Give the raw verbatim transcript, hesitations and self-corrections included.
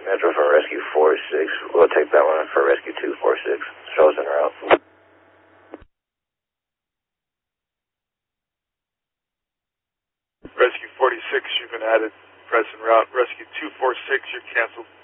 Metro for Rescue four six. We'll take that one for Rescue two four six. Show's en route. Rescue forty-six, you've been added. Press en route. Rescue two four six, you're canceled.